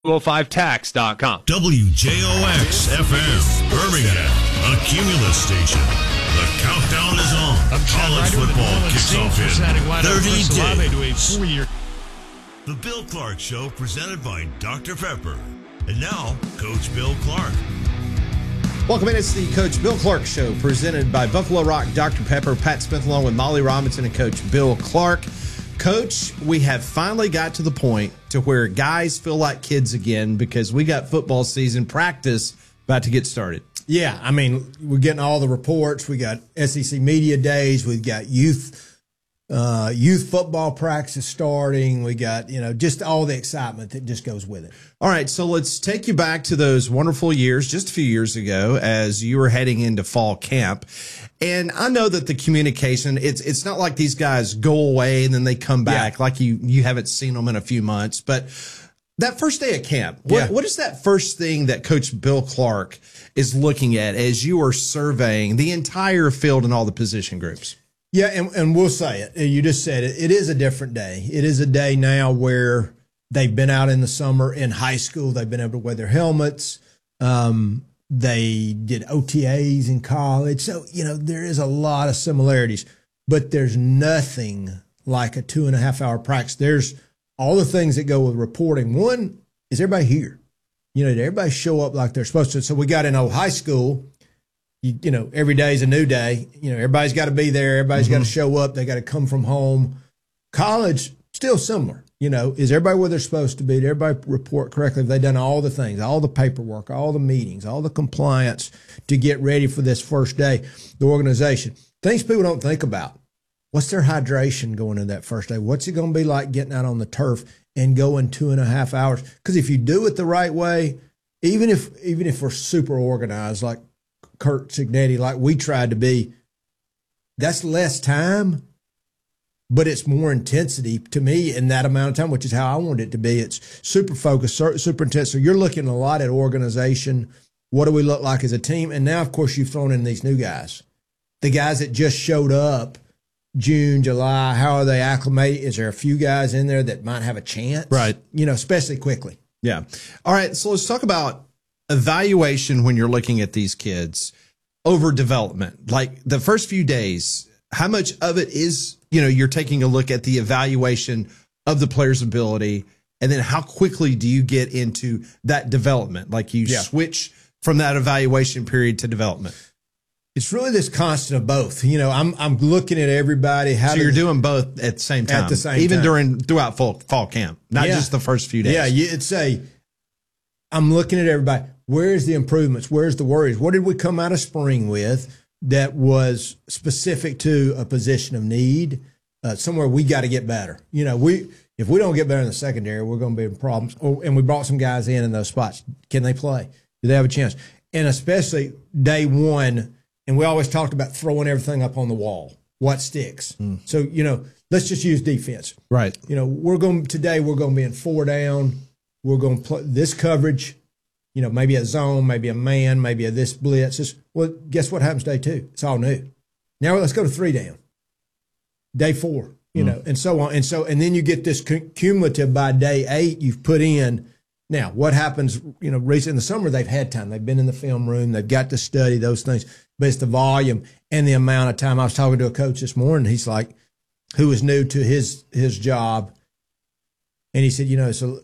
205tax.com. WJOX FM, Birmingham, a Cumulus station. The countdown is on. College football kicks off in 30 days. The Bill Clark Show, presented by Dr. Pepper. And now, Coach Bill Clark. Welcome in. It's the Coach Bill Clark Show, presented by Buffalo Rock, Dr. Pepper, Pat Smith, along with Molly Robinson and Coach Bill Clark. Coach, we have finally got to the point to where guys feel like kids again because we got football season practice about to get started. Yeah, I mean, we're getting all the reports. We got SEC Media Days. We've got youth football practice starting. We got, just all the excitement that just goes with it. All right, so let's take you back to those wonderful years, just a few years ago, as you were heading into fall camp. And I know that the communication, it's not like these guys go away and then they come back like you haven't seen them in a few months. But that first day of camp, what is that first thing that Coach Bill Clark is looking at as you are surveying the entire field and all the position groups? Yeah, and we'll say it. You just said it. It is a different day. It is a day now where they've been out in the summer in high school. They've been able to wear their helmets. They did OTAs in college. So, there is a lot of similarities, but there's nothing like a 2.5-hour practice. There's all the things that go with reporting. One is everybody here. Did everybody show up like they're supposed to? So we got in high school, every day is a new day. Everybody's got to be there. Everybody's got to show up. They got to come from home. College, still similar. Is everybody where they're supposed to be? Did everybody report correctly? Have they done all the things, all the paperwork, all the meetings, all the compliance to get ready for this first day? The organization. Things people don't think about. What's their hydration going into that first day? What's it going to be like getting out on the turf and going 2.5 hours? Because if you do it the right way, even if we're super organized like Kurt Cignetti, like we tried to be, that's less time. But it's more intensity to me in that amount of time, which is how I want it to be. It's super focused, super intense. So you're looking a lot at organization. What do we look like as a team? And now, of course, you've thrown in these new guys. The guys that just showed up June, July, how are they acclimated? Is there a few guys in there that might have a chance? Right. Especially quickly. Yeah. All right. So let's talk about evaluation when you're looking at these kids over development. Like the first few days, how much of it is, you're taking a look at the evaluation of the player's ability, and then how quickly do you get into that development? Like you switch from that evaluation period to development. It's really this constant of both. I'm looking at everybody. So you're doing both at the same time. At the same time. Even throughout fall camp, not just the first few days. Yeah, I'm looking at everybody. Where's the improvements? Where's the worries? What did we come out of spring with that was specific to a position of need, somewhere we got to get better? If we don't get better in the secondary, we're going to be in problems. And we brought some guys in those spots. Can they play? Do they have a chance? And especially day one, and we always talked about throwing everything up on the wall. What sticks? So, let's just use defense. Right. We're going to be in 4 down. We're going to play this coverage. Maybe a zone, maybe a man, maybe a this blitz. Well, guess what happens day 2? It's all new. Now let's go to 3 down. Day 4, and so on. And then you get this cumulative by day 8 you've put in. Now, what happens, recently in the summer, they've had time. They've been in the film room. They've got to study those things. But it's the volume and the amount of time. I was talking to a coach this morning. He's like, who was new to his job. And he said, so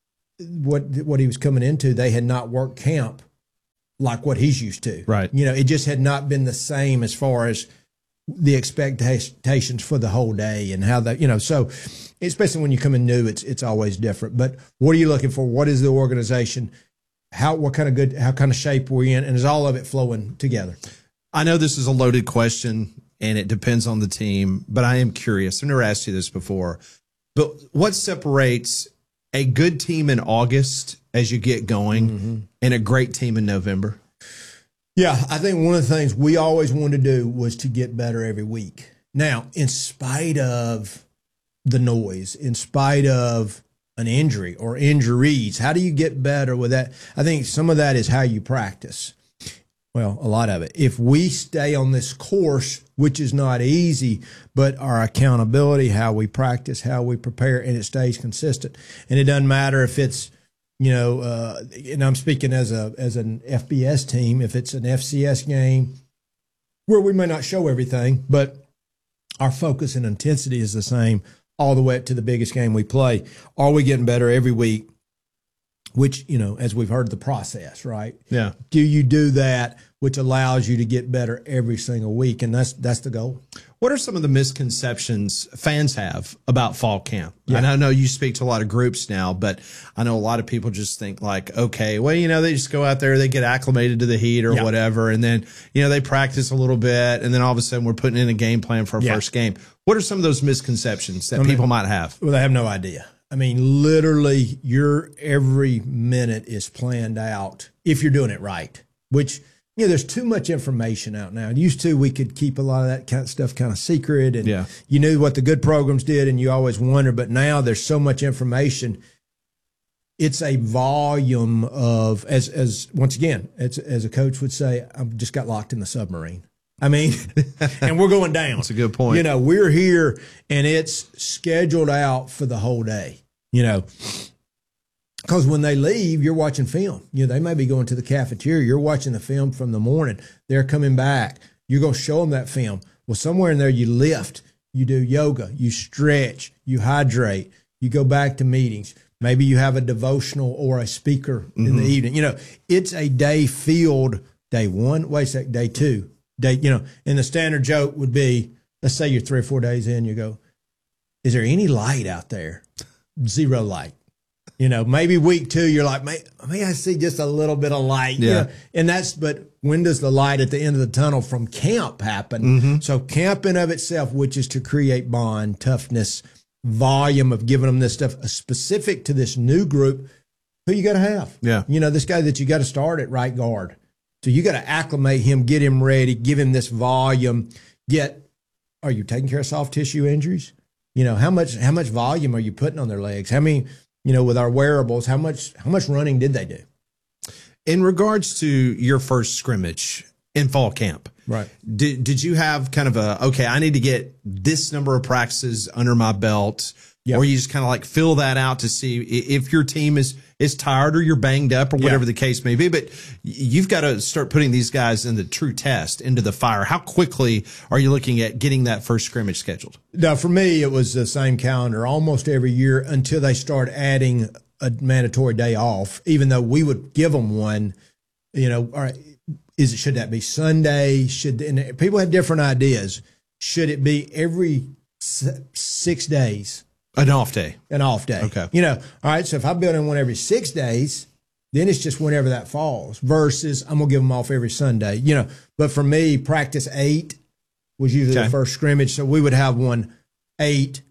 what he was coming into, they had not worked camp like what he's used to. Right. It just had not been the same as far as the expectations for the whole day and how that, so especially when you come in new, it's always different. But what are you looking for? What is the organization? How kind of shape we're in? And is all of it flowing together? I know this is a loaded question and it depends on the team, but I am curious. I've never asked you this before, but what separates a good team in August as you get going and a great team in November? Yeah, I think one of the things we always wanted to do was to get better every week. Now, in spite of the noise, in spite of an injury or injuries, how do you get better with that? I think some of that is how you practice. Well, a lot of it. If we stay on this course, which is not easy, but our accountability, how we practice, how we prepare, and it stays consistent. And it doesn't matter if it's, And I'm speaking as an FBS team. If it's an FCS game where we may not show everything, but our focus and intensity is the same all the way up to the biggest game we play. Are we getting better every week? Which, as we've heard, the process, right? Yeah. Do you do that, which allows you to get better every single week? And that's the goal. What are some of the misconceptions fans have about fall camp? Yeah. And I know you speak to a lot of groups now, but I know a lot of people just think like, okay, well, they just go out there, they get acclimated to the heat or whatever. And then, they practice a little bit. And then all of a sudden we're putting in a game plan for our first game. What are some of those misconceptions that people might have? Well, they have no idea. I mean, literally, your every minute is planned out if you're doing it right, which, there's too much information out now. Used to, we could keep a lot of that kind of stuff kind of secret, and you knew what the good programs did, and you always wondered. But now there's so much information. It's a volume of, as once again, as a coach would say, I just got locked in the submarine. I mean, and we're going down. That's a good point. We're here, and it's scheduled out for the whole day. Because when they leave, you're watching film. They may be going to the cafeteria. You're watching the film from the morning. They're coming back. You're going to show them that film. Well, somewhere in there, you lift, you do yoga, you stretch, you hydrate, you go back to meetings. Maybe you have a devotional or a speaker in the evening. It's a day filled. Day one, wait a sec, day two. And the standard joke would be, let's say you're 3 or 4 days in, you go, is there any light out there? Zero light. Maybe week 2, you're like, may I see just a little bit of light? Yeah. But when does the light at the end of the tunnel from camp happen? So camp in of itself, which is to create bond, toughness, volume of giving them this stuff specific to this new group, who you got to have. Yeah. This guy that you got to start at right guard. So you got to acclimate him, get him ready, give him this volume. Are you taking care of soft tissue injuries? How much volume are you putting on their legs? How many, with our wearables, how much running did they do? In regards to your first scrimmage in fall camp, right? Did you have kind of I need to get this number of practices under my belt? Yep. Or you just kind of like fill that out to see if your team is tired or you're banged up or whatever the case may be. But you've got to start putting these guys in the true test, into the fire. How quickly are you looking at getting that first scrimmage scheduled? Now, for me, it was the same calendar almost every year until they start adding a mandatory day off, even though we would give them one. All right, should that be Sunday? And people have different ideas. Should it be every 6 days? An off day. An off day. Okay. All right, so if I build in one every 6 days, then it's just whenever that falls versus I'm going to give them off every Sunday. But for me, practice 8 was usually the first scrimmage. So we would have one 8,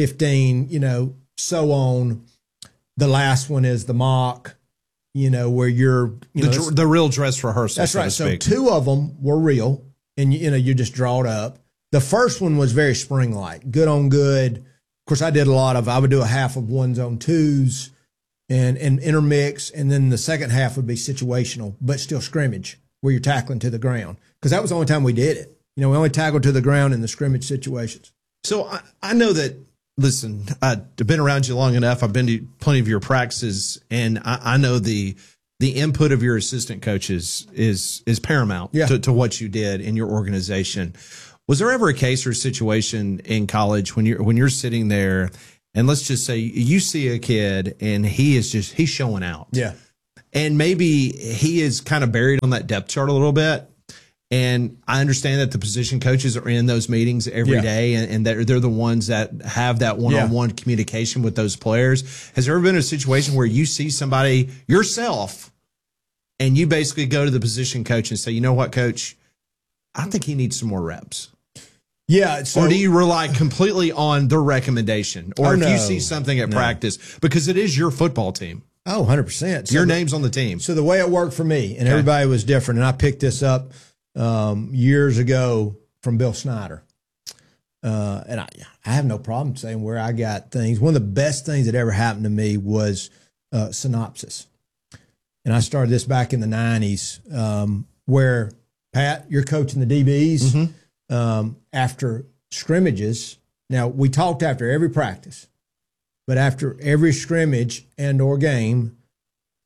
15, so on. The last one is the mock, where you're, the real dress rehearsal. That's right. So 2 of them were real, and, you just draw it up. The first one was very spring-like, good on good. Of course, I would do a half of ones on twos and intermix. And then the second half would be situational, but still scrimmage where you're tackling to the ground. Because that was the only time we did it. We only tackled to the ground in the scrimmage situations. So I know that, listen, I've been around you long enough. I've been to plenty of your practices, and I know the input of your assistant coaches is paramount to what you did in your organization. Was there ever a case or situation in college when you're sitting there and let's just say you see a kid and he's showing out? Yeah. And maybe he is kind of buried on that depth chart a little bit. And I understand that the position coaches are in those meetings every day and they're the ones that have that one-on-one communication with those players. Has there ever been a situation where you see somebody yourself and you basically go to the position coach and say, you know what, coach, I think he needs some more reps? Yeah. Or do you rely completely on their recommendation? Or if you see something at practice, because it is your football team. Oh, 100%. So your name's on the team. So the way it worked for me, and everybody was different, and I picked this up years ago from Bill Snyder. And I have no problem saying where I got things. One of the best things that ever happened to me was Synopsis. And I started this back in the 90s where, Pat, you're coaching the DBs. After scrimmages. Now, we talked after every practice, but after every scrimmage and or game,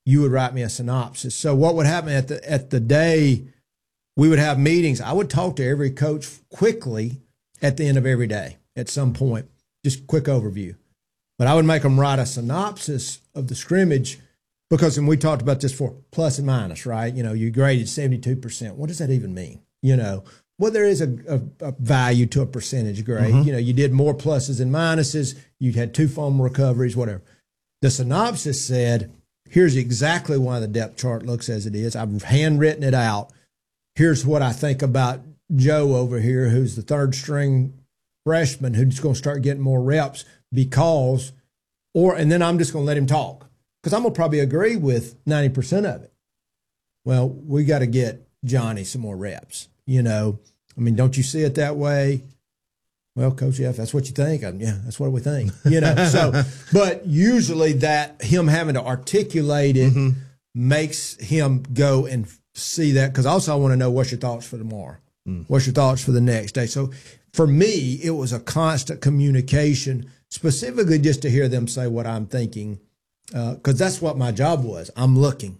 you would write me a synopsis. So what would happen at the day, we would have meetings. I would talk to every coach quickly at the end of every day at some point, just quick overview. But I would make them write a synopsis of the scrimmage because, and we talked about this for plus and minus, right? You know, you graded 72%. What does that even mean? You know, well, there is a value to a percentage grade. You know, you did more pluses and minuses. You had 2 fumble recoveries, whatever. The synopsis said, here's exactly why the depth chart looks as it is. I've handwritten it out. Here's what I think about Joe over here, who's the 3rd string freshman who's going to start getting more reps because, and then I'm just going to let him talk because I'm going to probably agree with 90% of it. Well, we got to get Johnny some more reps. You know, I mean, don't you see it that way? Well, Coach F, that's what you think. Yeah, that's what we think. You know, so, but usually that him having to articulate it makes him go and see that. Because also I want to know what's your thoughts for tomorrow? What's your thoughts for the next day? So for me, it was a constant communication, specifically just to hear them say what I'm thinking. Because that's what my job was. I'm looking,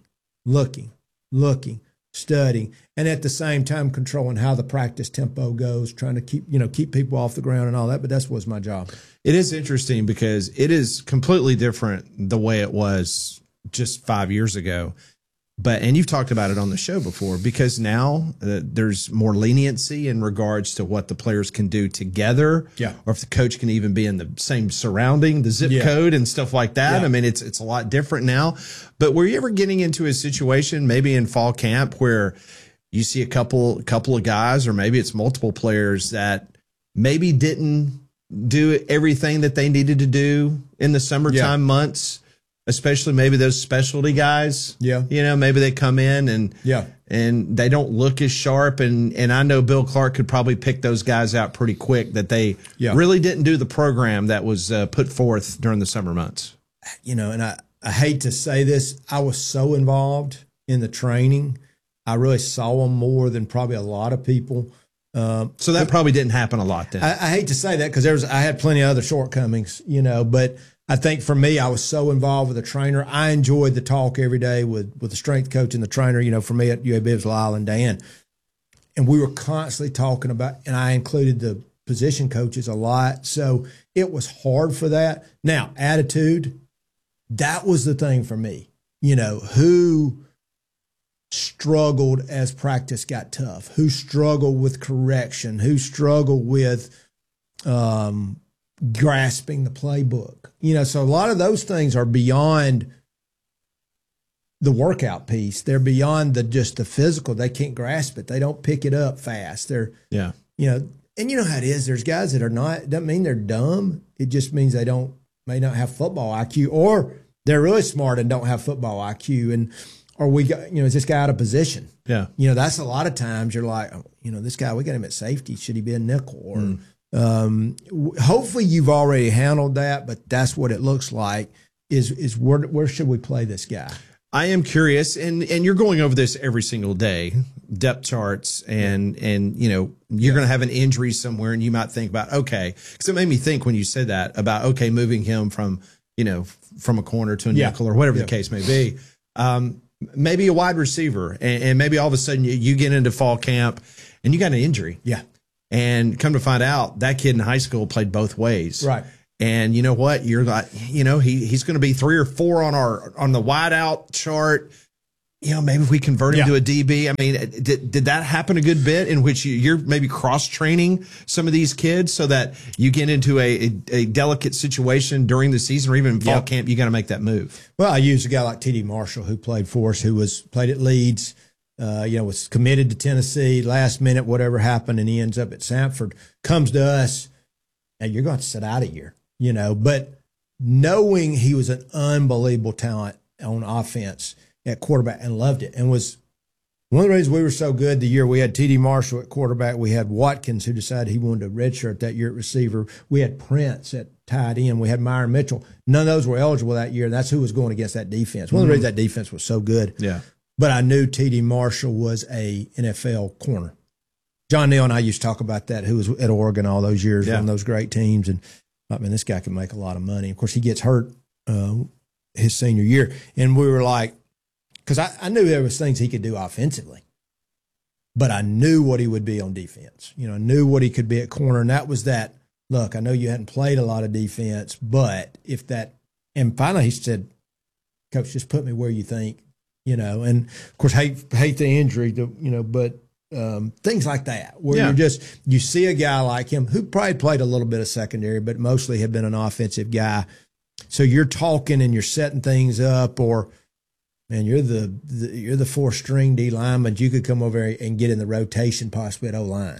studying, and at the same time controlling how the practice tempo goes, trying to keep people off the ground and all that. But that was my job. It is interesting because it is completely different the way it was just 5 years ago. And you've talked about it on the show before, because now there's more leniency in regards to what the players can do together, or if the coach can even be in the same surrounding, the zip code and stuff like that. I mean, it's a lot different now. But were you ever getting into a situation, maybe in fall camp, where you see a couple of guys, or maybe it's multiple players that maybe didn't do everything that they needed to do in the summertime months? Especially maybe those specialty guys. You know, maybe they come in and they don't look as sharp. And I know Bill Clark could probably pick those guys out pretty quick that they really didn't do the program that was put forth during the summer months. You know, and I hate to say this, I was so involved in the training. I really saw them more than probably a lot of people. So that probably didn't happen a lot then. I hate to say that because I had plenty of other shortcomings, you know, but I think for me, I was so involved with the trainer. I enjoyed the talk every day with the strength coach and the trainer. You know, for me at UAB, it was Lyle and Dan. And we were constantly talking about, and I included the position coaches a lot. So it was hard for that. Now, attitude, that was the thing for me. You know, who struggled as practice got tough, who struggled with correction, who struggled with grasping the playbook. You know, so a lot of those things are beyond the workout piece. They're beyond just the physical. They can't grasp it. They don't pick it up fast. They're, you know, and you know how it is. There's guys that are not, it doesn't mean they're dumb. It just means they may not have football IQ, or they're really smart and don't have football IQ. And, or is this guy out of position? You know, that's a lot of times you're like, you know, this guy, we got him at safety. Should he be a nickel? Or, hopefully you've already handled that, but that's what it looks like is where should we play this guy? I am curious, and you're going over this every single day, depth charts, and you know, you're going to have an injury somewhere, and you might think about, okay, because it made me think when you said that about, okay, moving him from, you know, from a corner to a nickel or whatever the case may be, maybe a wide receiver, and maybe all of a sudden you get into fall camp and you got an injury. And come to find out, that kid in high school played both ways. And you know what? You're like, you know, he's going to be 3 or 4 on the wide out chart. You know, maybe if we convert him to a DB. I mean, did that happen a good bit in which you're maybe cross training some of these kids so that you get into a delicate situation during the season or even in fall camp? You got to make that move. Well, I used a guy like T.D. Marshall who played for us, who played at Leeds. You know, was committed to Tennessee, last minute, whatever happened, and he ends up at Samford, comes to us, and you're going to sit out a year, you know. But knowing he was an unbelievable talent on offense at quarterback and loved it, and was one of the reasons we were so good the year we had T.D. Marshall at quarterback. We had Watkins, who decided he wanted to redshirt that year at receiver. We had Prince at tight end. We had Myron Mitchell. None of those were eligible that year, and that's who was going against that defense. One of the reasons that defense was so good. But I knew T.D. Marshall was a NFL corner. John Neal and I used to talk about that, who was at Oregon all those years on those great teams. And I mean, this guy can make a lot of money. Of course, he gets hurt his senior year. And we were like, because I knew there was things he could do offensively, but I knew what he would be on defense. I knew what he could be at corner, and that was that. Look, I know you hadn't played a lot of defense, but and finally he said, Coach, just put me where you think, and of course hate the injury, but things like that, where you see a guy like him who probably played a little bit of secondary, but mostly had been an offensive guy. So you're talking and you're setting things up, or man, you're the fourth string D lineman. You could come over and get in the rotation possibly at O-line,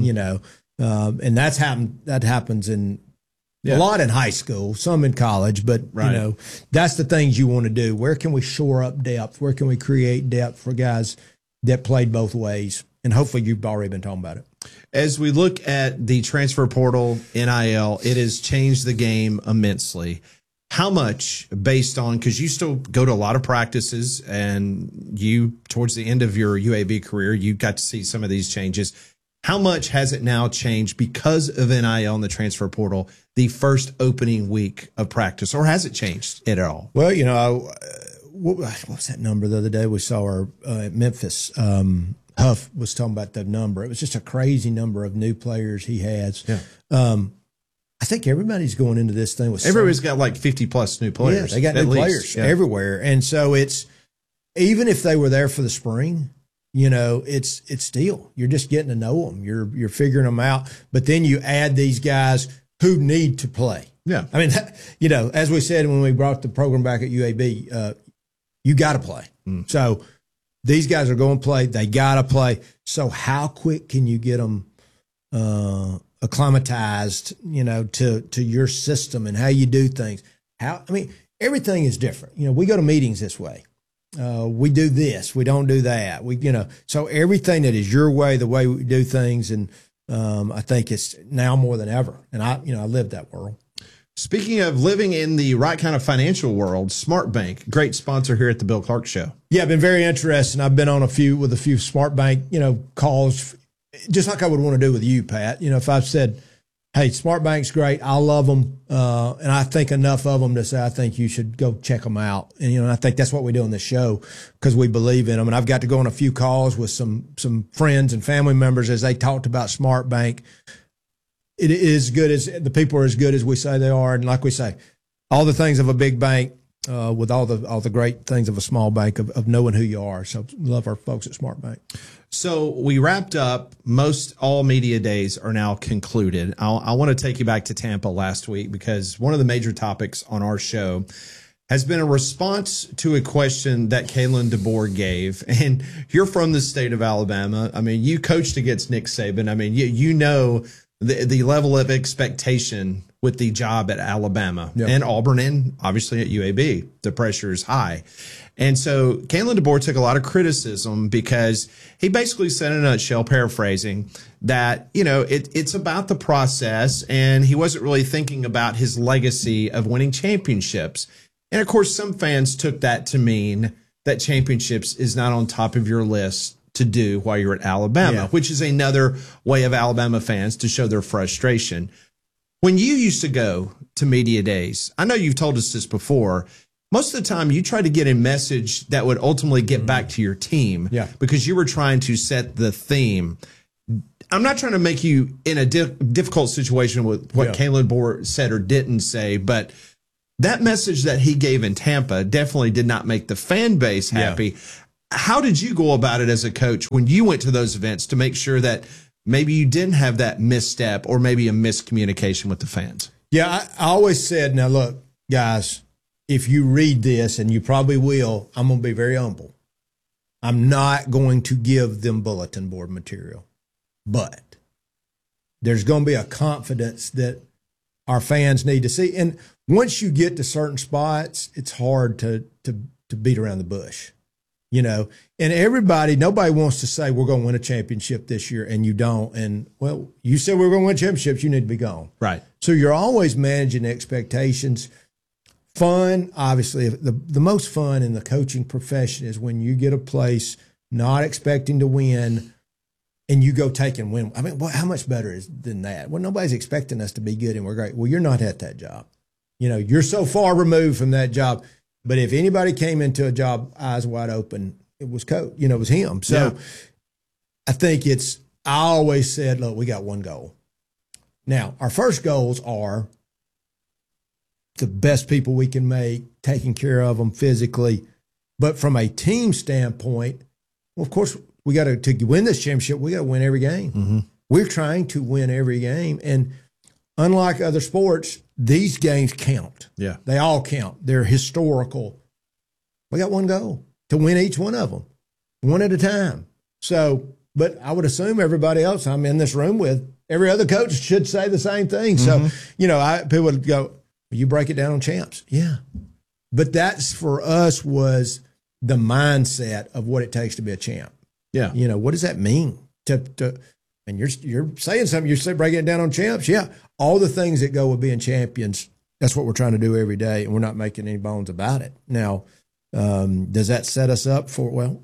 and that happens in a lot in high school, some in college, but that's the things you want to do. Where can we shore up depth? Where can we create depth for guys that played both ways? And hopefully you've already been talking about it. As we look at the transfer portal, NIL, it has changed the game immensely. How much, based on, because you still go to a lot of practices, and you, towards the end of your UAB career, you got to see some of these changes. How much has it now changed because of NIL and the transfer portal, the first opening week of practice, or has it changed at all? Well, what was that number the other day we saw at Memphis? Huff was talking about the number. It was just a crazy number of new players he has. Yeah. I think everybody's going into this thing with everybody's got like 50+ new players. Yeah, they got new players everywhere. And so it's, even if they were there for the spring, it's still, you're just getting to know them. You're figuring them out. But then you add these guys who need to play. Yeah. I mean, as we said when we brought the program back at UAB, you got to play. So these guys are going to play. They got to play. So how quick can you get them acclimatized, to your system and how you do things? Everything is different. We go to meetings this way. We do this. We don't do that. So everything that is your way, the way we do things, and I think it's now more than ever. And I live that world. Speaking of living in the right kind of financial world, SmartBank, great sponsor here at the Bill Clark Show. Yeah, I've been very interested. I've been on a few SmartBank, calls, just like I would want to do with you, Pat. If I've said, hey, SmartBank's great, I love them, and I think enough of them to say I think you should go check them out. And I think that's what we do on this show because we believe in them. And I've got to go on a few calls with some friends and family members as they talked about SmartBank. It is good as the people are as good as we say they are, and like we say, all the things of a big bank with all the great things of a small bank of knowing who you are. So love our folks at SmartBank. So we wrapped up. Most all media days are now concluded. I want to take you back to Tampa last week because one of the major topics on our show has been a response to a question that Kalen DeBoer gave. And you're from the state of Alabama. I mean, you coached against Nick Saban. I mean, you know the level of expectation with the job at Alabama and Auburn and obviously at UAB. The pressure is high. And so Kalen DeBoer took a lot of criticism because he basically said in a nutshell, paraphrasing, that, it's about the process and he wasn't really thinking about his legacy of winning championships. And of course, some fans took that to mean that championships is not on top of your list to do while you're at Alabama, which is another way of Alabama fans to show their frustration. When you used to go to media days, I know you've told us this before, most of the time you try to get a message that would ultimately get back to your team because you were trying to set the theme. I'm not trying to make you in a difficult situation with what Kalen DeBoer said or didn't say, but that message that he gave in Tampa definitely did not make the fan base happy. How did you go about it as a coach when you went to those events to make sure that maybe you didn't have that misstep or maybe a miscommunication with the fans? Yeah, I always said, now look, guys, if you read this, and you probably will, I'm going to be very humble. I'm not going to give them bulletin board material, but there's going to be a confidence that our fans need to see. And once you get to certain spots, it's hard to beat around the bush. And nobody wants to say we're going to win a championship this year and you don't. And well, you said we're going to win championships, you need to be gone. Right. So you're always managing expectations. Fun, obviously, the most fun in the coaching profession is when you get a place not expecting to win and you go take and win. I mean, how much better is than that? Well, nobody's expecting us to be good and we're great. Well, you're not at that job. You're so far removed from that job. But if anybody came into a job eyes wide open, it was Coach. You know, it was him. So I think I always said, look, we got one goal. Now, our first goals are the best people we can make, taking care of them physically. But from a team standpoint, well, of course, we got to win this championship. We got to win every game. Mm-hmm. We're trying to win every game. And unlike other sports, these games count. Yeah. They all count. They're historical. We got one goal to win each one of them, one at a time. So, but I would assume everybody else I'm in this room with, every other coach should say the same thing. Mm-hmm. So, people would go, you break it down on champs. Yeah. But that's for us was the mindset of what it takes to be a champ. Yeah. What does that mean? And you're saying something, you're breaking it down on champs. Yeah. All the things that go with being champions, that's what we're trying to do every day, and we're not making any bones about it. Now, does that set us up for,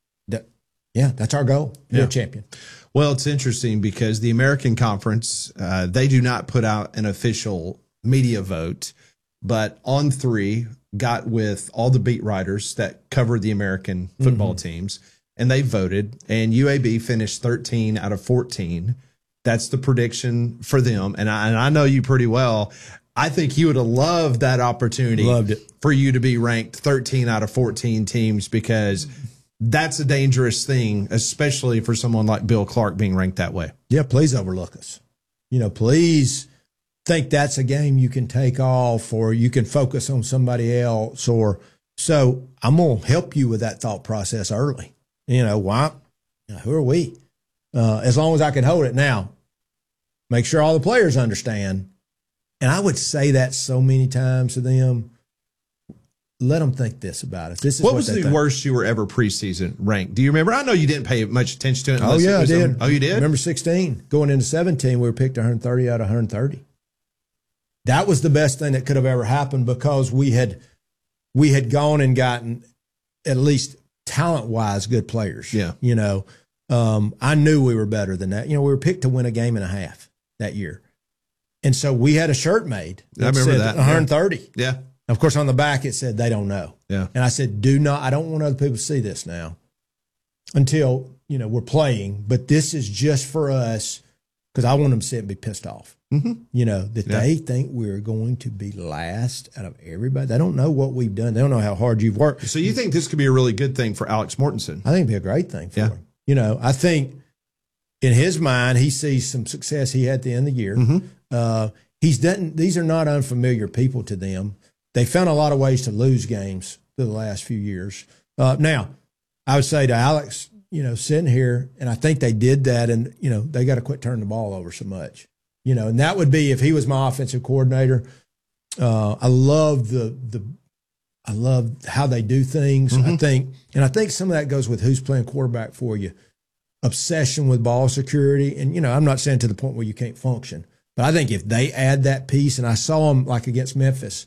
that's our goal, be a champion. Well, it's interesting because the American Conference, they do not put out an official media vote, but On3 got with all the beat writers that cover the American football teams, and they voted, and UAB finished 13 out of 14. That's the prediction for them. And I know you pretty well. I think you would have loved that opportunity. Loved it. For you to be ranked 13 out of 14 teams, because that's a dangerous thing, especially for someone like Bill Clark being ranked that way. Yeah, please overlook us. Please think that's a game you can take off, or you can focus on somebody else. So I'm going to help you with that thought process early. Why? Who are we? As long as I can hold it. Now, make sure all the players understand. And I would say that so many times to them. Let them think this about it. This is what was the worst you were ever preseason ranked? Do you remember? I know you didn't pay much attention to it. Oh, yeah, I did. Oh, you did? Remember 16. Going into 17, we were picked 130 out of 130. That was the best thing that could have ever happened, because we had gone and gotten, at least talent-wise, good players. Yeah. I knew we were better than that. We were picked to win a game and a half that year. And so we had a shirt made. I remember that. 130. Yeah. Of course, on the back, it said, they don't know. Yeah. And I said, I don't want other people to see this now until, we're playing. But this is just for us, because I want them to see it and be pissed off. Mm-hmm. They think we're going to be last out of everybody. They don't know what we've done. They don't know how hard you've worked. So you think this could be a really good thing for Alex Mortensen? I think it'd be a great thing for him. I think in his mind, he sees some success he had at the end of the year. Mm-hmm. These are not unfamiliar people to them. They found a lot of ways to lose games through the last few years. Now, I would say to Alex, sitting here, and I think they did that, and, they got to quit turning the ball over so much. And that would be if he was my offensive coordinator. I love I love how they do things. Mm-hmm. I think some of that goes with who's playing quarterback for you. Obsession with ball security. And, I'm not saying to the point where you can't function, but I think if they add that piece, and I saw them like against Memphis,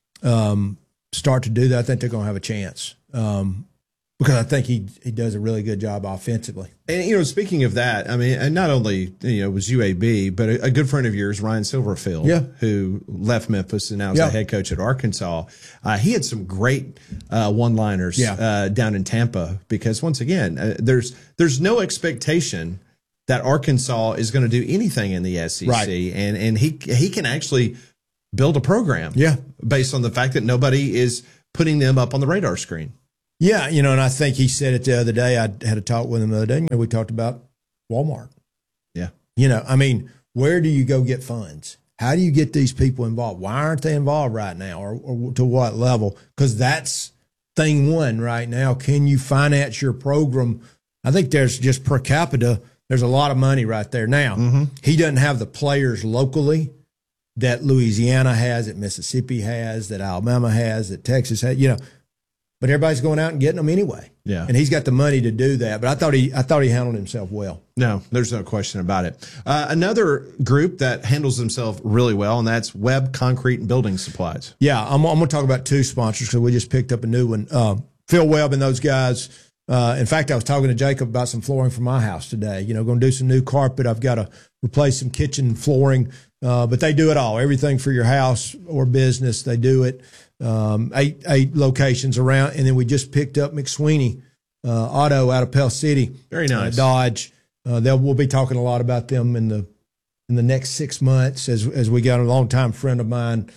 start to do that, I think they're going to have a chance. Because I think he does a really good job offensively. And, speaking of that, and not only, was UAB, but a good friend of yours, Ryan Silverfield, who left Memphis and now is the head coach at Arkansas. He had some great one-liners down in Tampa, because once again, there's no expectation that Arkansas is going to do anything in the SEC. Right. And he can actually build a program based on the fact that nobody is putting them up on the radar screen. Yeah, and I think he said it the other day. I had a talk with him the other day. We talked about Walmart. Yeah. Where do you go get funds? How do you get these people involved? Why aren't they involved right now, or to what level? Because that's thing one right now. Can you finance your program? I think there's just per capita, there's a lot of money right there. Now, he doesn't have the players locally that Louisiana has, that Mississippi has, that Alabama has, that Texas has, but everybody's going out and getting them anyway. Yeah. And he's got the money to do that. But I thought he handled himself well. No, there's no question about it. Another group that handles themselves really well, and that's Webb Concrete and Building Supplies. Yeah, I'm going to talk about two sponsors because we just picked up a new one. Phil Webb and those guys. In fact, I was talking to Jacob about some flooring for my house today. Going to do some new carpet. I've got to replace some kitchen flooring. But they do it all, everything for your house or business. They do it. eight locations around. And then we just picked up McSweeney Auto out of Pell City. Very nice. Dodge. We'll be talking a lot about them in the next 6 months as we got a longtime friend of mine,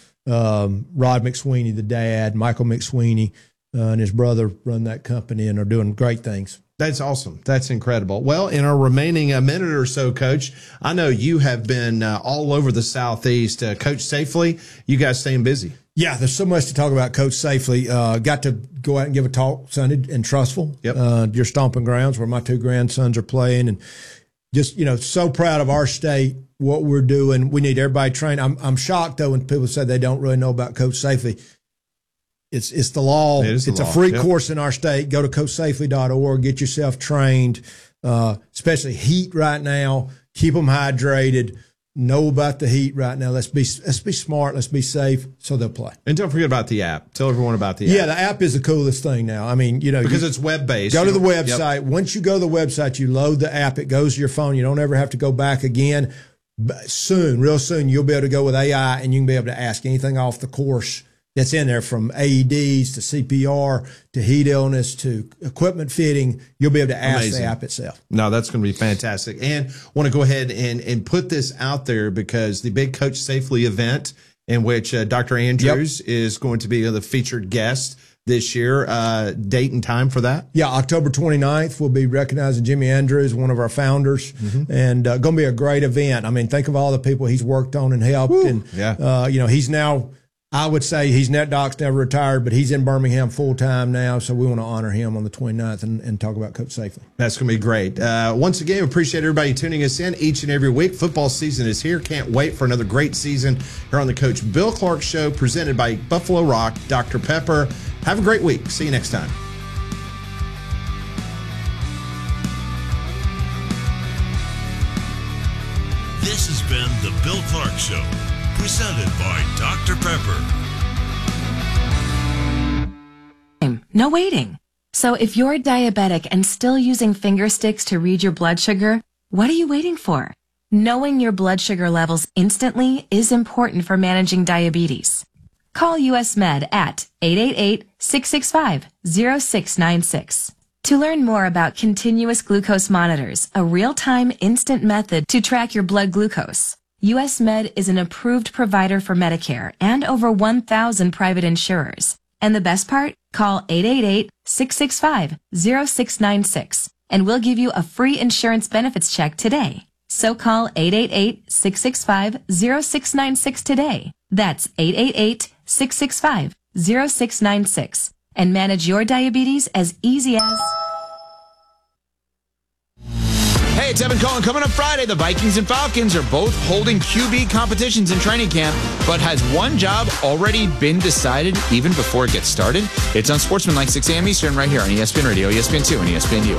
Rod McSweeney, the dad, Michael McSweeney, and his brother run that company and are doing great things. That's awesome. That's incredible. Well, in our remaining minute or so, Coach, I know you have been all over the Southeast. Coach Safely, you guys staying busy. Yeah, there's so much to talk about Coach Safely. Got to go out and give a talk Sunday in Trussville, your stomping grounds where my two grandsons are playing. And just, so proud of our state, what we're doing. We need everybody trained. I'm shocked, though, when people say they don't really know about Coach Safely. It's the law. It's a free course in our state. Go to CoachSafely.org. Get yourself trained, especially heat right now. Keep them hydrated. Know about the heat right now. Let's be smart. Let's be safe so they'll play. And don't forget about the app. Tell everyone about the app. Yeah, the app is the coolest thing now. I mean, because it's web-based. Go to the website. Yep. Once you go to the website, you load the app. It goes to your phone. You don't ever have to go back again. Real soon, you'll be able to go with AI and you can be able to ask anything off the course that's in there, from AEDs to CPR to heat illness to equipment fitting. You'll be able to ask the app itself. No, that's going to be fantastic. And want to go ahead and put this out there because the big Coach Safely event in which Dr. Andrews is going to be the featured guest this year, date and time for that? Yeah, October 29th, we'll be recognizing Jimmy Andrews, one of our founders, and going to be a great event. I mean, think of all the people he's worked on and helped. And, he's now, I would say he's NetDoc's never retired, but he's in Birmingham full time now. So we want to honor him on the 29th and talk about Coach Safely. That's going to be great. Once again, appreciate everybody tuning us in each and every week. Football season is here. Can't wait for another great season here on the Coach Bill Clark Show, presented by Buffalo Rock, Dr. Pepper. Have a great week. See you next time. This has been the Bill Clark Show, presented by Dr. Pepper. No waiting. So if you're diabetic and still using finger sticks to read your blood sugar, what are you waiting for? Knowing your blood sugar levels instantly is important for managing diabetes. Call US Med at 888-665-0696. To learn more about continuous glucose monitors, a real-time instant method to track your blood glucose, US Med is an approved provider for Medicare and over 1,000 private insurers. And the best part? Call 888-665-0696 and we'll give you a free insurance benefits check today. So call 888-665-0696 today. That's 888-665-0696 and manage your diabetes as easy as... Hey, it's Evan Cohen. Coming up Friday, the Vikings and Falcons are both holding QB competitions in training camp, but has one job already been decided even before it gets started? It's on Sportsmanlike 6 a.m. Eastern right here on ESPN Radio, ESPN2, and ESPNU.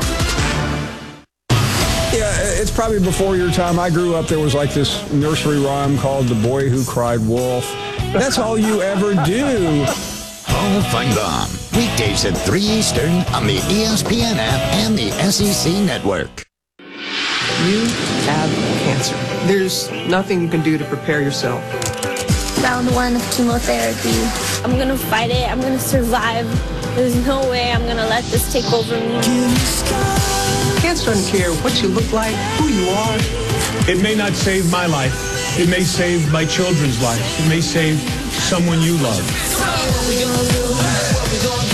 Yeah, it's probably before your time. I grew up, there was like this nursery rhyme called The Boy Who Cried Wolf. That's all you ever do. Hall of Fun weekdays at 3 Eastern on the ESPN app and the SEC Network. You have cancer. There's nothing you can do to prepare yourself. Round 1 of chemotherapy. I'm going to fight it. I'm going to survive. There's no way I'm going to let this take over me. Cancer doesn't care what you look like, who you are. It may not save my life. It may save my children's life. It may save someone you love.